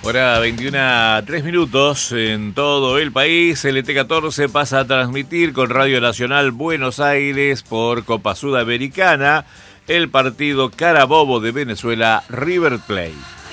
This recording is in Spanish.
Hora 21, 3 minutos en todo el país. LT14 pasa a transmitir con Radio Nacional Buenos Aires por Copa Sudamericana el partido Carabobo de Venezuela River Plate.